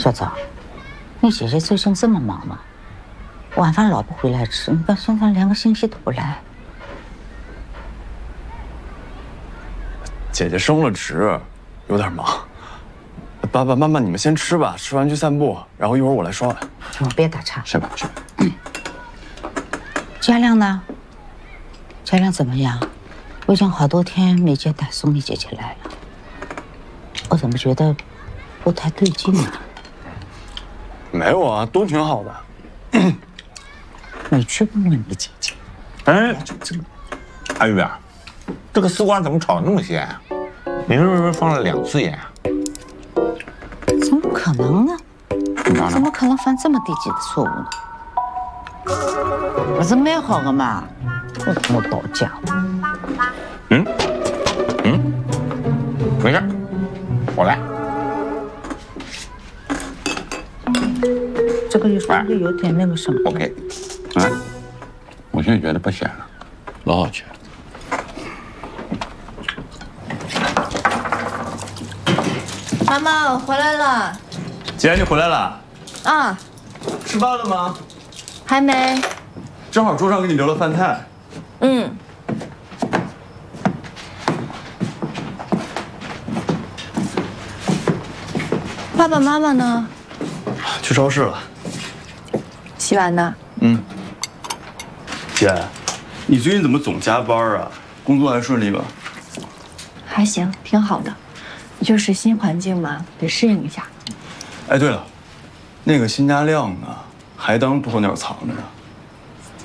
小枣，你姐姐最近这么忙吗？晚饭老不回来吃，你看现在连个信息都不来。 姐姐升了职，有点忙。爸爸妈妈，你们先吃吧，吃完去散步，然后一会儿我来刷碗。 别打岔。 是吧？是。 佳亮呢？佳亮怎么样？我已经好多天没见大宋你姐姐来了，我怎么觉得不太对劲啊？ 没有啊，都挺好的。 你去问问你姐姐。 哎，阿玉啊，这个丝瓜怎么炒得那么咸啊？你是不是放了2次盐啊？ 怎么可能呢？怎么可能犯这么低级的错误呢？不是蛮好的嘛，我跟我倒架。 没事，我来。 这个有点那个什么。 OK， 我现在觉得不咸了，老好吃。 妈妈，我回来了。 姐，你回来了？ 啊， 吃饭了吗？ 还没。 正好桌上给你留了饭菜。 嗯。爸爸妈妈呢？ 去超市了。 洗碗呢？ 姐，你最近怎么总加班啊？工作还顺利吗？ 还行，挺好的。就是新环境嘛，得适应一下。 哎，对了，那个辛家亮呢？还当鸵鸟藏着呢。